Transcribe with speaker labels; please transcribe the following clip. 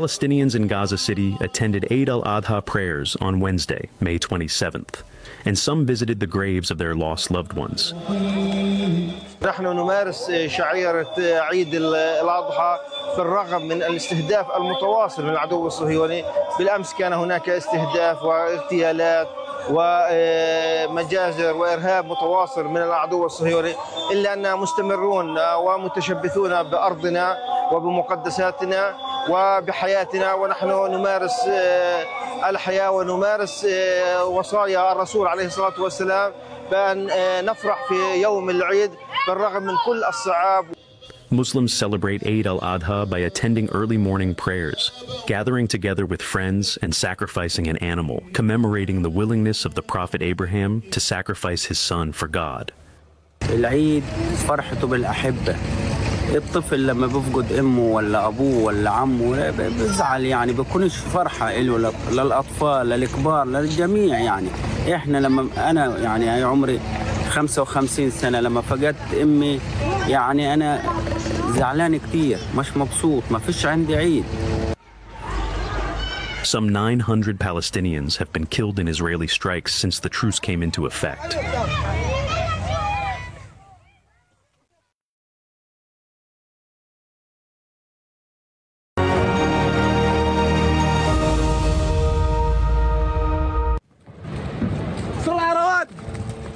Speaker 1: Palestinians in Gaza City attended Eid al-Adha prayers on Wednesday, May 27th, and some visited the graves of their lost loved ones.
Speaker 2: نحن نمارس شعيرة عيد الأضحى بالرغم من الاستهداف المتواصل من العدو الصهيوني. بالأمس كان هناك استهداف واغتيالات ومجازر وإرهاب متواصل من العدو الصهيوني، إلا أننا مستمرون ومتشبثون بأرضنا وبمقدساتنا وبحياتنا، ونحن نمارس الحياة ونمارس وصايا الرسول عليه الصلاة والسلام بأن نفرح في يوم العيد بالرغم من كل الصعاب.
Speaker 1: Muslims celebrate Eid al-Adha by attending early morning prayers, gathering together with friends and sacrificing an animal, commemorating the willingness of the Prophet Abraham to sacrifice his son for God.
Speaker 3: العيد فرحته بالأحبة. الطفل لما بفقد أمه ولا أبوه ولا عمه بزعل، يعني بكونش فرحة له للأطفال للكبار للجميع. يعني إحنا لما أنا يعني عمري 55 سنة لما فقدت أمي، يعني أنا زعلان كتير، مش مبسوط، ما فيش عندي عيد.
Speaker 1: Some 900 Palestinians have been killed in Israeli strikes since the truce came into effect.